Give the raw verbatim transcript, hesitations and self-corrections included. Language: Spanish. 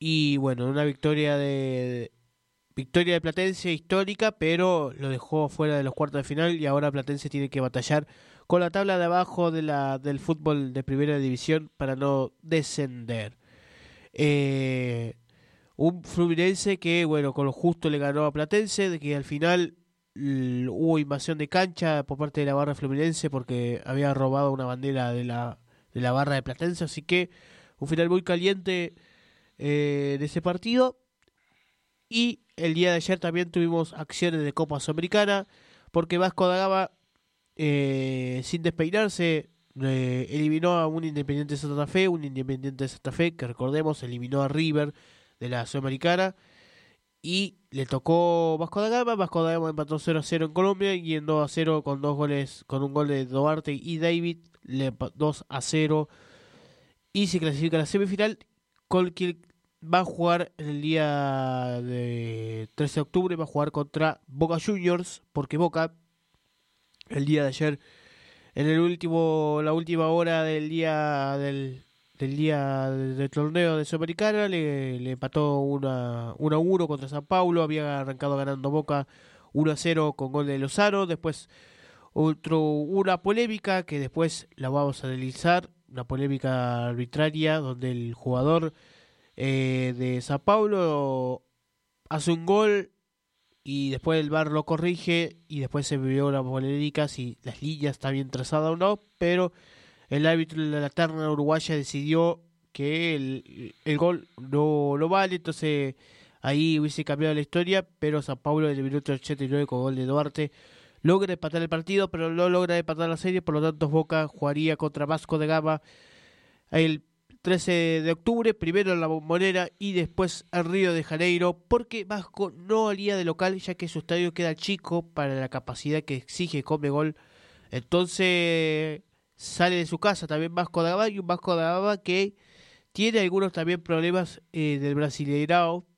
Y bueno, una victoria de victoria de Platense histórica, pero lo dejó fuera de los cuartos de final y ahora Platense tiene que batallar con la tabla de abajo de la, del fútbol de primera división para no descender. Eh, un Fluminense que, bueno, con lo justo le ganó a Platense, de que al final l- hubo invasión de cancha por parte de la barra Fluminense porque había robado una bandera de la, de la barra de Platense, así que un final muy caliente eh, de ese partido. Y el día de ayer también tuvimos acciones de Copa Sudamericana, porque Vasco da Gama, eh, sin despeinarse, eh, eliminó a un Independiente de Santa Fe, un Independiente de Santa Fe que recordemos eliminó a River de la Sudamericana, y le tocó Vasco da Gama. Vasco da Gama empató cero a cero en Colombia y en dos a cero con dos goles, con un gol de Duarte y David, le empa- dos a cero y se clasifica a la semifinal, con quien va a jugar en el día de trece de octubre, va a jugar contra Boca Juniors, porque Boca el día de ayer, en el último, la última hora del día del, del día del torneo de Sudamericana, le, le empató una, uno a uno contra San Paulo, había arrancado ganando Boca uno a cero con gol de Lozano, después otro, una polémica que después la vamos a analizar, una polémica arbitraria donde el jugador eh, de Sao Paulo hace un gol y después el V A R lo corrige y después se vio la polémica si las líneas están bien trazadas o no, pero el árbitro de la terna uruguaya decidió que el, el gol no, no vale, entonces ahí hubiese cambiado la historia, pero Sao Paulo en el minuto ochenta y nueve con gol de Duarte logra empatar el partido, pero no logra empatar la serie, por lo tanto Boca jugaría contra Vasco de Gama el trece de octubre, primero en la Bombonera y después en Río de Janeiro, porque Vasco no haría de local, ya que su estadio queda chico para la capacidad que exige Conmebol. Entonces sale de su casa también Vasco da Gama, y un Vasco da Gama que tiene algunos también problemas eh, del Brasileirao,